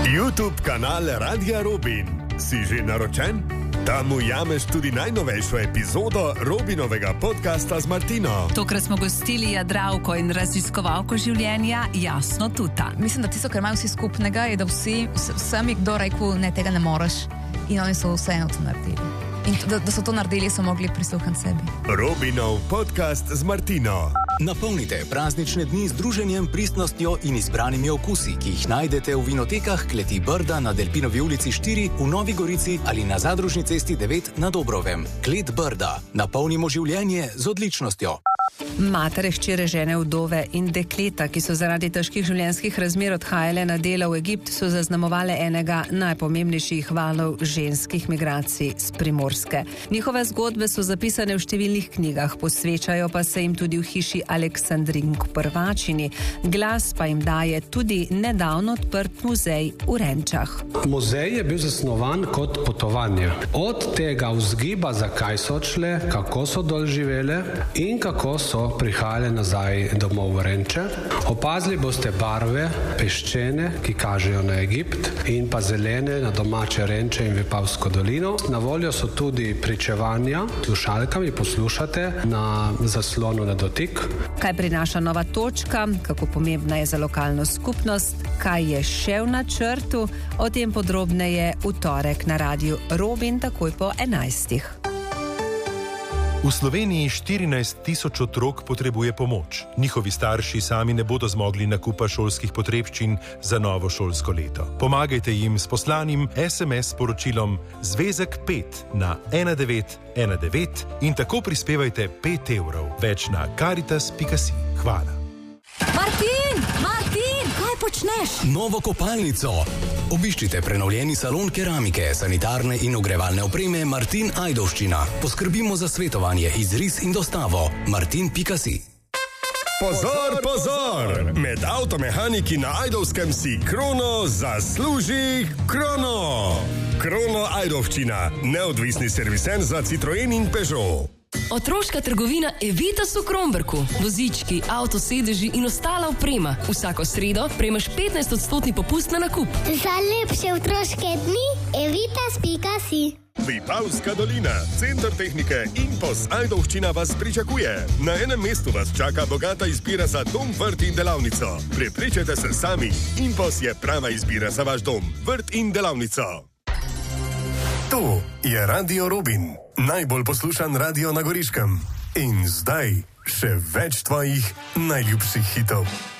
YouTube kanal Radia Robin. Si že naročen? Tam ujameš tudi najnovejšo epizodo Robinovega podcasta z Martino. Tokrat smo gostili Jadravko in raziskovalko življenja Jasno Tuta. Mislim, da tisto, kar imajo vsi skupnega, je, da vsem je kdo rekel, ne, tega ne moreš. In oni so vseeno to naredili. In da so to naredili, so mogli prisluhniti sebi. Robinov podcast z Martino. Napolnite praznične dni z druženjem, pristnostjo in izbranimi okusi, ki jih najdete v vinotekah Kleti Brda na Delpinovi ulici 4 v Novi Gorici ali na Zadružni cesti 9 na Dobrovem. Klet Brda. Napolnimo življenje z odličnostjo. Matere, hčere, žene, vdove in dekleta, ki so zaradi težkih življenjskih razmer odhajale na delo v Egipt, so zaznamovale enega najpomembnejših valov ženskih migracij z Primorske. Njihove zgodbe so zapisane v številnih knjigah, posvečajo pa se jim tudi v hiši Aleksandrink Prvačini. Glas pa jim daje tudi nedavno odprt muzej v Renčah. Muzej je bil zasnovan kot potovanje. Od tega vzgiba, zakaj so odšle, kako so dol živele in kako so prihajale nazaj domov v Renče. Opazili boste barve peščene, ki kažejo na Egipt, in pa zelene na domače Renče in Vipavsko dolino. Na voljo so tudi pričevanja, slušalkami poslušate na zaslonu na dotik. Kaj prinaša nova točka, kako pomembna je za lokalno skupnost, kaj je še v načrtu, o tem podrobneje v torek na Radiu Robin takoj po 11. V Sloveniji 14 000 otrok potrebuje pomoč. Njihovi starši sami ne bodo zmogli nakupa šolskih potrebščin za novo šolsko leto. Pomagajte jim s poslanim SMS sporočilom Zvezek 5 na 1919 in tako prispevajte 5 evrov. Več na caritas.si. Hvala. Martin, kaj počneš? Novo kopalnico. Obiščite prenovljeni salon keramike, sanitarne in ogrevalne opreme Martin Ajdovščina. Poskrbimo za svetovanje, izris in dostavo. Martin.si. Pozor! Med avtomehaniki na Ajdovskem si Krono zasluži Krono! Krono Ajdovščina, neodvisni serviser za Citroen in Peugeot. Otroška trgovina Evitas v Kromberku. Vozički, avtosedeži in ostala oprema. Vsako sredo prejmeš 15% popust na nakup. Za lepše otroške dni evitas.si. Vipavska dolina, center tehnike Impos Ajdovščina vas pričakuje. Na enem mestu vas čaka bogata izbira za dom, vrt in delavnico. Prepričajte se sami, Impos je prava izbira za vaš dom, vrt in delavnico. To je Radio Robin, najbolj poslušan radio na Goriškem. In zdaj še več tvojih najljubših hitov.